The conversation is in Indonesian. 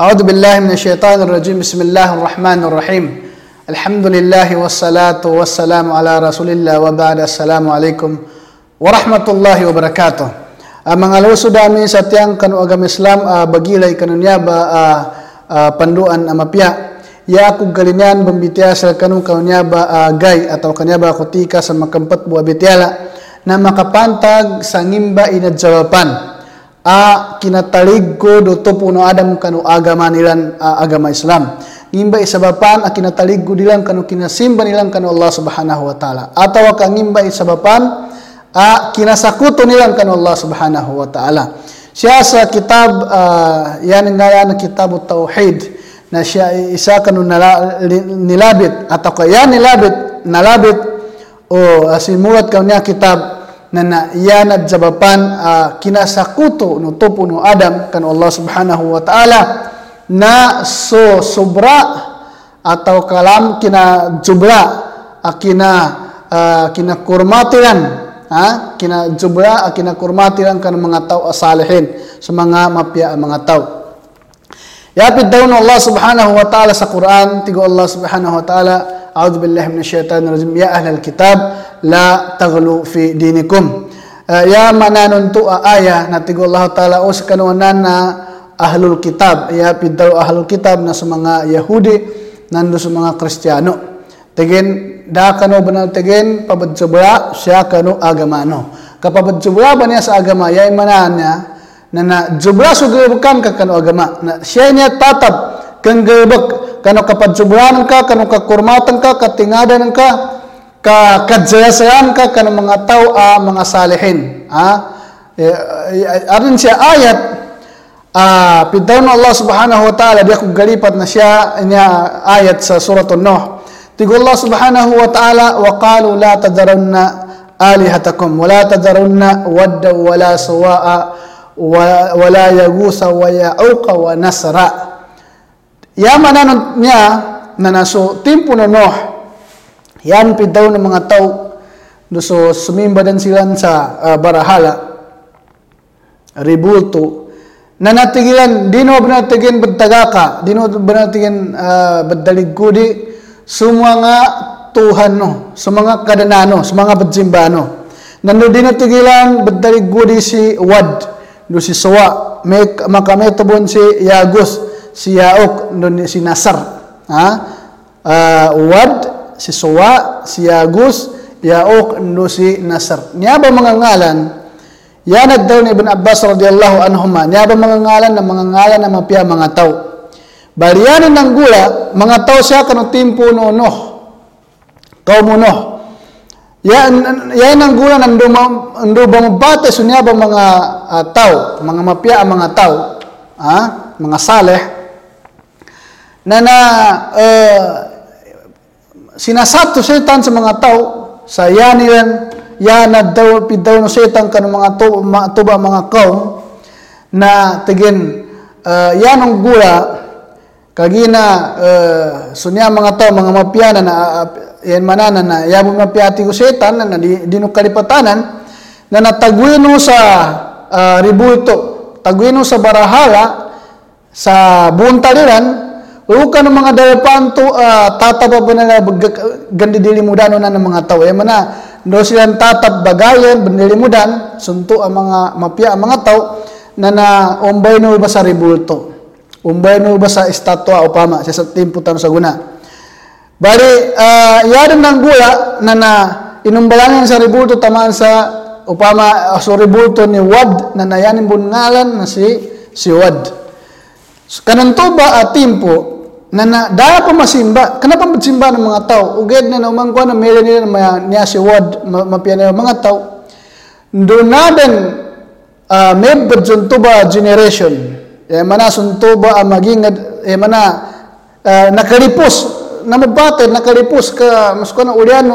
A'udzu billahi minasyaitonir rajim. Bismillahirrahmanirrahim. Alhamdulillahi wassalatu wassalamu ala Rasulillah wa ba'da. Assalamualaikum warahmatullahi wabarakatuh. Mga sudami sa tiyang kanu agama Islam bagilay kanunya ba panduan amapya. Ya aku galinyan bambitya sa kanu kanunya ba gay atau kanya ba kutika sa makampat buah bitiala na makapantag sa ngimba inadjawapan. Kinatalig ko do puno adam kanu agama nilan agama Islam. Ngimba isabapan kinatalig ko dilan kanu kinasimba nilan kanu Allah Subhanahu wa taala. Atawa ka ngimba isabapan kinasakuto nilan kanu Allah Subhanahu wa taala. Siya sa kitab yan ngalan kitab tauhid na siya isa kanu nilabit atau kaya nalabit o simulat kanya kitab na yan at jabapan kinasakuto no topo no Adam kan Allah Subhanahu wa taala na sobra atau kalam kina jubra kina kurmatilan kina jubra kina kurmatilan kan mga tao salihin sa mga mapya mga tao. Yapid daw no Allah Subhanahu wa taala sa Quran tigo Allah Subhanahu wa taala a'udzu billahi minasyaitonir rajim ya ahlal kitab la taghlu fi dinikum. Ya mananon tu aya na tigo Allah taala os kanunan na ahlul kitab ya pidaw ahlul kitab na sa mga Yahudi nando sa mga Kristiyano. Tegen da kanu banal tegen pabadjubra siya kanu agamano. Kapabadjubra ba niya sa agama yay mananya na jubra sugebukan ka kanu agama. Na siya niya tatab kang gebek kanu kapadjubranan ka kanu kakurmatan ka katingadan ka kajayasaan ka kanu mga tao mga salihin. Aron siya ayat pidaw na Allah Subhanahu wa taala dia kung galipat na siya niya ayat sa suratun Nuh. Tigo Allah Subhanahu wa taala wa qalu la tadarunna alihatakum wa la tadarunna wadda wa la suwa'a wa la yagusa wa ya'uqa wa nasra. Yamanan niya na naso timpo no Nuh yan pidaw ng mga tao so sumimba din sila sa barahala ribulto na natigilan dino banatigin badtagaka dino banatigin baddaligkudi sumwa nga tuhan no sumanga kadanano sumanga badjimbano nando dino tigilan baddaligkudi si Wad do si Suwa makametobon si Yagus si Yaok do si Nasar Wad si Suwa si Yagus Yaok do si Nasar niya ba mga ngalan yanad daw ni Ibn Abbas radiyallahu anhuma niya ba mga ngalan na mapya mga tao balianin ng gula mga tao siya kanu timpo no Nuh kaum Nuh yan ang gula nando bumabate so niya ba mga tao mga mapya mga tao mga saleh na sinasato setan sa mga tao sa yanilan yanad daw pidaw no setan kanu mga tuba mga kaum na tigin yanong gula kagina sunya mga tao mga mapyana na yan manana na yabo mapyati ko setan na dino kalipatanan na natagwino sa ribulto tagwino sa barahala sa buntaliran ukan ng mga dalapanto tataba ba na gandidilimudan na ng mga tao yan mana do silang tatab bagayan bandilimudan sunto ang mga mapya ang mga tao na umbay no ba sa ribulto umbay no ba sa estatwa upama sa timpo tan sa guna bali yaran ng gula na inumbalangan sa ribulto tamaan sa upama so ribulto ni Wad na nayanin bungalan na si Wad so, kananto ba timpo na dahil pa masimba kanapa masimba ng mga tao uged na umangko na meron nila niya si Wad mapya na mga tao donaden may badjunto ba generation mana sunto ba maging mana nakalipos na mabate nakalipos ka mas ko na ulian